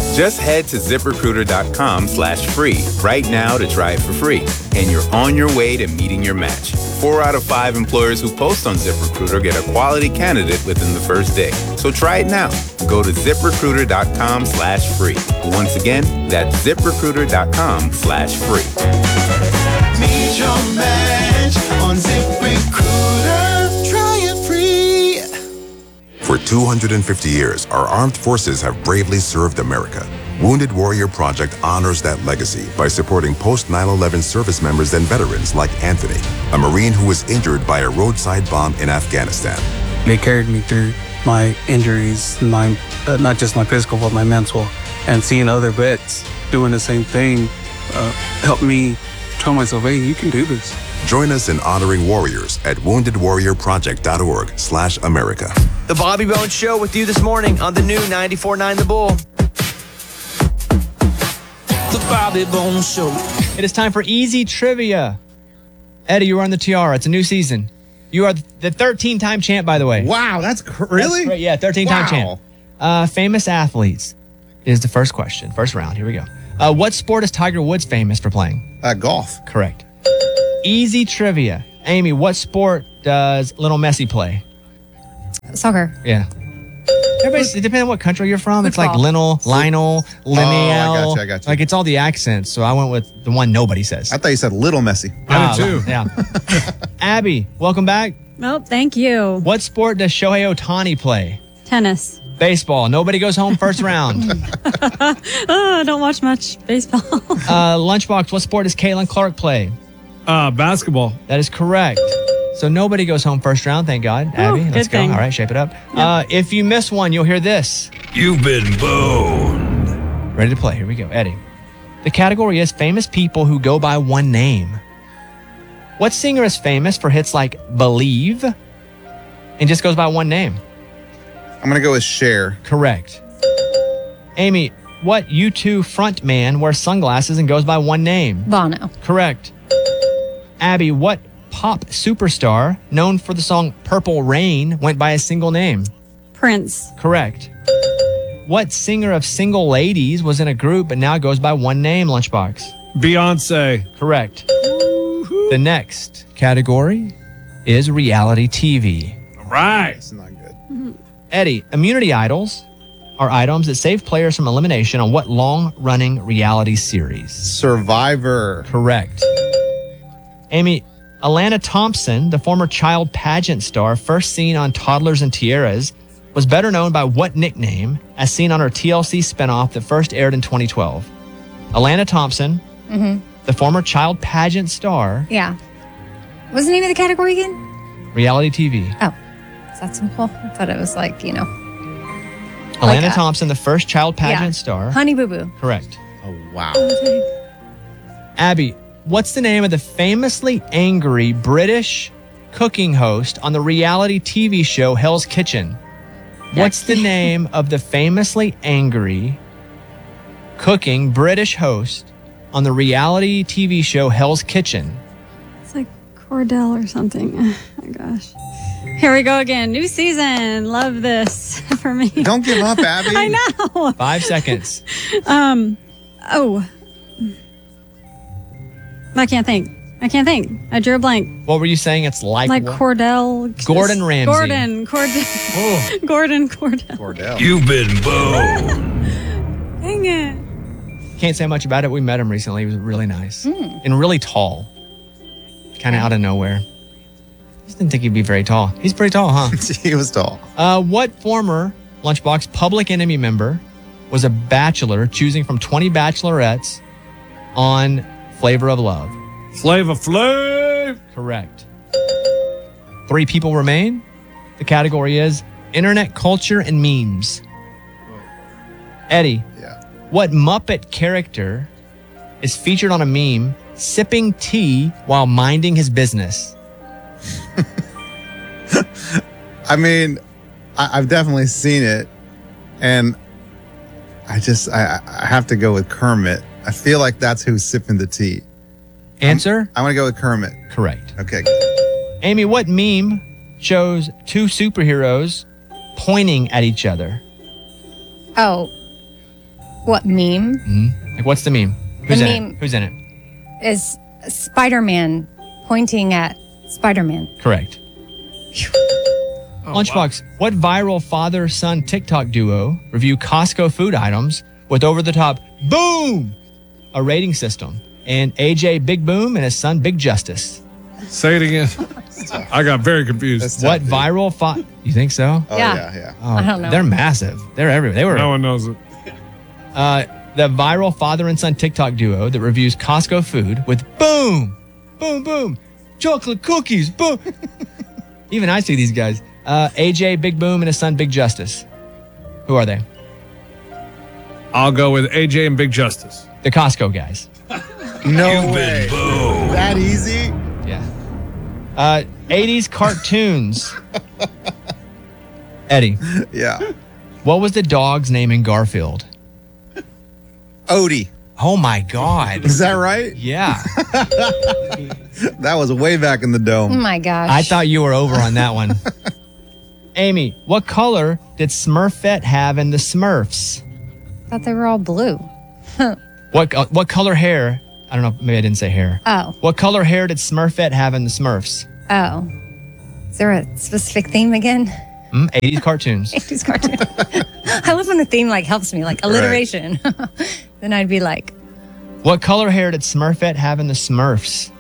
Just head to ZipRecruiter.com/free right now to try it for free. And you're on your way to meeting your match. 4 out of 5 employers who post on ZipRecruiter get a quality candidate within the first day. So try it now. Go to ZipRecruiter.com/free. Once again, that's ZipRecruiter.com/free. Meet your match on ZipRecruiter. Try it free. For 250 years, our armed forces have bravely served America. Wounded Warrior Project honors that legacy by supporting post-9/11 service members and veterans like Anthony, a Marine who was injured by a roadside bomb in Afghanistan. They carried me through my injuries, not just my physical, but my mental. And seeing other vets doing the same thing helped me tell myself, hey, you can do this. Join us in honoring warriors at woundedwarriorproject.org/America. The Bobby Bones Show with you this morning on the new 94.9 The Bull. The Bobby Bones Show. It is time for Easy Trivia. Eddie, you are on the tiara. It's a new season. You are the 13-time champ, by the way. Wow, that's really? That's right, yeah, 13-time champ. Famous athletes is the first question. First round. Here we go. What sport is Tiger Woods famous for playing? Golf. Correct. Easy Trivia. Amy, what sport does Lionel Messi play? Soccer. Yeah. It depends on what country you're from. It's like Football. Lionel, I got you. Like it's all the accents. So I went with the one nobody says. I thought you said Little Messi. I did too. Yeah. Abby, welcome back. Oh, thank you. What sport does Shohei Ohtani play? Tennis. Baseball. Nobody goes home first round. I don't watch much baseball. Lunchbox, what sport does Caitlin Clark play? Basketball. That is correct. So nobody goes home first round, thank God. Abby, let's go. thing. All right, shape it up. If you miss one, you'll hear this. You've been boned. Ready to play. Here we go. Eddie. The category is famous people who go by one name. What singer is famous for hits like Believe and just goes by one name? I'm going to go with Cher. Correct. Amy, what U2 frontman wears sunglasses and goes by one name? Bono. Correct. Abby, what pop superstar known for the song Purple Rain went by a single name? Prince. Correct. What singer of Single Ladies was in a group but now goes by one name, Lunchbox? Beyonce. Correct. The next category is reality TV. All right. That's not good. Eddie, immunity idols are items that save players from elimination on what long-running reality series? Survivor. Correct. Amy, Alana Thompson, the former child pageant star first seen on Toddlers and Tiaras, was better known by what nickname as seen on her TLC spinoff that first aired in 2012? Alana Thompson, the former child pageant star, Yeah. What's the name of the category again? reality TV. Oh, is that simple? I thought it was like, Alana Thompson, the first child pageant star. Honey Boo Boo. Correct. Oh, wow. Abby, what's the name of the famously angry British cooking host on the reality TV show Hell's Kitchen? What's the name of the famously angry cooking British host on the reality TV show Hell's Kitchen? It's like Cordell or something. Oh my gosh. Here we go again. New season. Love this for me. Don't give up, Abby. I know. 5 seconds. Oh. I can't think. I drew a blank. What were you saying? It's like what? Cordell. Gordon Ramsay. Gordon Cordell. You've been boned. Dang it. Can't say much about it. We met him recently. He was really nice and really tall. Kind of out of nowhere. Just didn't think he'd be very tall. He's pretty tall, huh? He was tall. What former Lunchbox Public Enemy member was a bachelor choosing from 20 bachelorettes on Flavor of Love? Flavor Flav. Correct. 3 people remain. The category is internet culture and memes. Eddie. Yeah. What Muppet character is featured on a meme sipping tea while minding his business? I mean, I've definitely seen it, and I have to go with Kermit. I feel like that's who's sipping the tea. Answer? I'm going to go with Kermit. Correct. Okay. Amy, what meme shows 2 superheroes pointing at each other? Oh. What meme? Like, what's the meme? Who's in it? Who's in it? Is Spider-Man pointing at Spider-Man. Correct. Lunchbox, what viral father-son TikTok duo review Costco food items with over-the-top boom, a rating system, and AJ Big Boom and his son Big Justice? Say it again. I got very confused. What viral You think so? Oh, yeah. Oh, I don't know. They're massive. They're everywhere. They were. No one knows it. The viral father and son TikTok duo that reviews Costco food with boom, boom, boom, chocolate cookies, boom. Even I see these guys. AJ Big Boom and his son Big Justice. Who are they? I'll go with AJ and Big Justice. The Costco guys. No way. That easy? Yeah. 80s cartoons. Eddie. Yeah. What was the dog's name in Garfield? Odie. Oh my God. Is that right? Yeah. That was way back in the Oh dome. my gosh. I thought you were over on that one. Amy, what color did Smurfette have in the Smurfs? thought they were all blue. What color hair? I don't know. Maybe I didn't say hair. Oh. What color hair did Smurfette have in the Smurfs? Oh. Is there a specific theme again? 80s cartoons. 80s cartoon. I love when the theme like helps me, like alliteration. Then I'd be like, What color hair did Smurfette have in the Smurfs?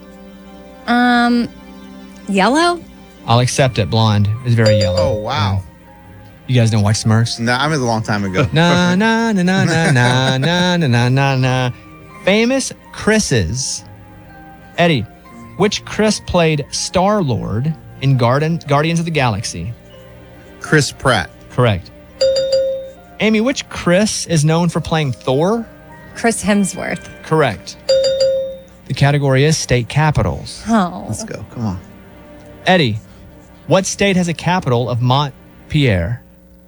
yellow? I'll accept it. Blonde. It's very yellow. Oh, wow. You guys don't watch Smurfs? No, I mean, a long time ago. Na na na na na na na na na na. Famous Chris's. Eddie, which Chris played Star-Lord in Guardians of the Galaxy? Chris Pratt. Correct. Amy, which Chris is known for playing Thor? Chris Hemsworth. Correct. The category is state capitals. Oh. Let's go. Come on. Eddie, what state has a capital of Montpellier?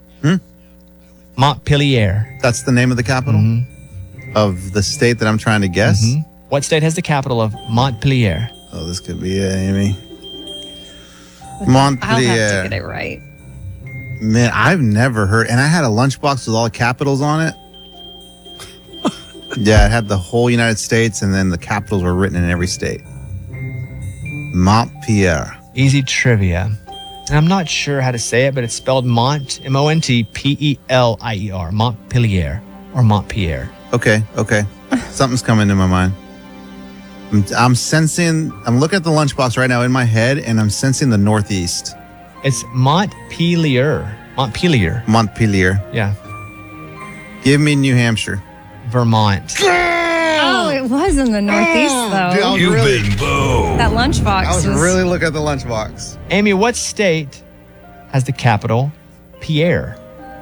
Montpellier. That's the name of the capital of the state that I'm trying to guess. What state has the capital of Montpellier? Oh, this could be it, Amy. I'll have Montpellier. to get it right. Man, I've never heard. And I had a lunchbox with all the capitals on it. Yeah, it had the whole United States, and then the capitals were written in every state. Montpellier. Easy trivia. And I'm not sure how to say it, but it's spelled Montpellier. Montpellier or Montpellier. Okay. Something's coming to my mind. I'm sensing, I'm looking at the lunchbox right now in my head, and I'm sensing the Northeast. It's Montpelier. Montpelier. Yeah. Give me New Hampshire. Vermont. Oh, it was in the Northeast, though. Dude, I was You've really, been boned. That lunchbox I was really looking at the lunchbox. Amy, what state has the capital Pierre?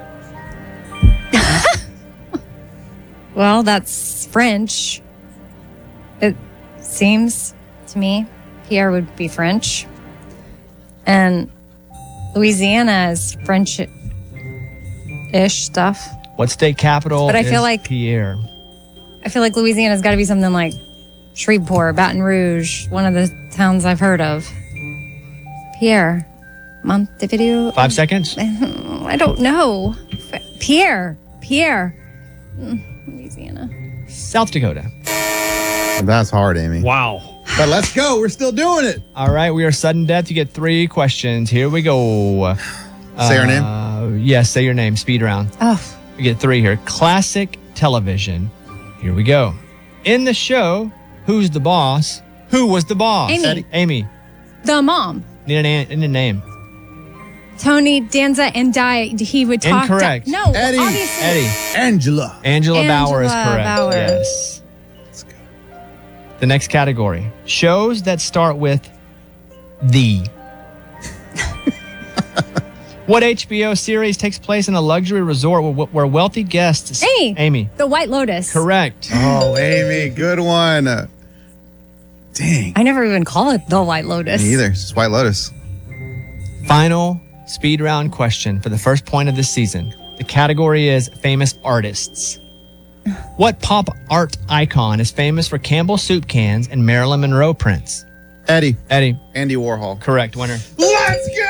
Well, that's French. It seems to me Pierre would be French. And Louisiana is French-ish stuff. What state capital But I is feel like- Pierre? I feel like Louisiana's got to be something like Shreveport, Baton Rouge, one of the towns I've heard of. Pierre. Montevideo? 5 seconds. I don't know. Pierre. Louisiana. South Dakota. That's hard, Amy. Wow. But let's go. We're still doing it. All right, we are sudden death. You get 3 questions. Here we go. Say your name. Yes, say your name. Speed round. Oh. You get 3 here. Classic television. Here we go. In the show, Who's the Boss? Who was the boss? Amy. Amy. The mom. Need a name. Tony Danza and he would talk. Incorrect. No, Eddie. obviously. Eddie. Angela. Angela Bauer is Angela correct. Bauer. Yes. The next category. Shows that start with the. What HBO series takes place in a luxury resort where wealthy guests... Amy. The White Lotus. Correct. Oh, Amy. Good one. Dang. I never even call it the White Lotus. Me either. It's just White Lotus. Final speed round question for the first point of this season. The category is famous artists. What pop art icon is famous for Campbell soup cans and Marilyn Monroe prints? Eddie. Andy Warhol. Correct. Winner. Let's go!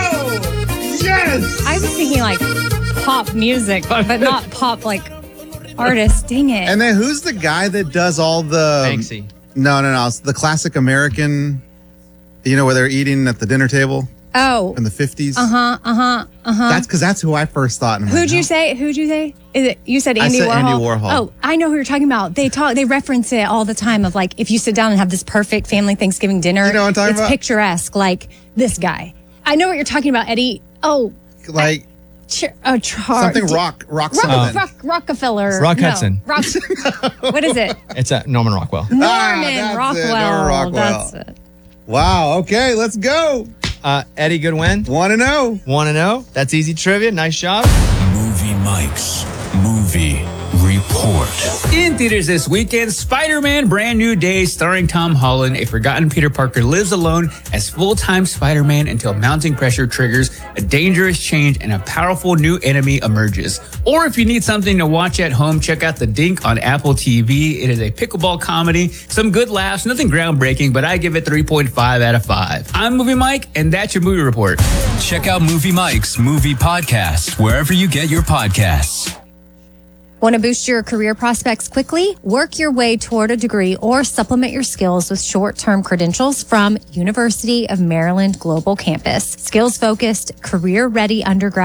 Yes! I was thinking like pop music, but not pop like artist. Dang it. And then who's the guy that does all the Banksy. No, it's the classic American. You know where they're eating at the dinner table Oh. in the 50s. That's That's who I first thought. Who'd you say? Is it you said Andy I said Warhol? Andy Warhol. Oh, I know who you're talking about. They reference it all the time of like if you sit down and have this perfect family Thanksgiving dinner, You know what I'm talking it's about? picturesque like this guy. I know what you're talking about, Eddie. Oh, Like something rock Rockefeller. Rock No, Hudson. What is it? It's Norman Rockwell. Norman that's it, Rockwell. Norman Rockwell. That's it. Wow. Okay, let's go. Eddie, good win. 1-0. 1-0. That's easy trivia. Nice job. Movie Mike's Movie Report. In theaters this weekend, Spider-Man Brand New Day starring Tom Holland. A forgotten Peter Parker lives alone as full-time Spider-Man until mounting pressure triggers a dangerous change and a powerful new enemy emerges. Or if you need something to watch at home, check out The Dink on Apple TV. It is a pickleball comedy, some good laughs, nothing groundbreaking, but I give it 3.5 out of 5. I'm Movie Mike, and that's your movie report. Check out Movie Mike's Movie Podcast wherever you get your podcasts. Want to boost your career prospects quickly? Work your way toward a degree or supplement your skills with short-term credentials from University of Maryland Global Campus. Skills-focused, career-ready undergrad